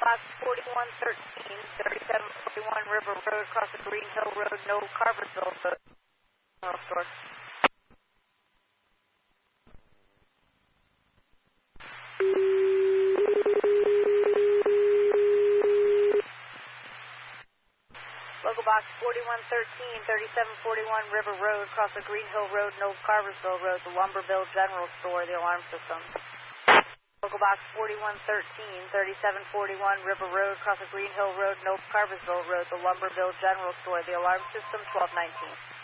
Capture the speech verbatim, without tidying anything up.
Box forty-one thirteen, thirty-seven forty-one River Road, across the Green Hill Road, no Carversville Road. General store. Local Box forty-one thirteen, thirty-seven forty-one River Road, across the Green Hill Road, no Carversville Road, the Lumberville General Store, the alarm system. Local Box forty-one thirteen, thirty-seven forty-one River Road, across the Green Hill Road, no Carversville Road, the Lumberville General Store, the alarm system, twelve nineteen.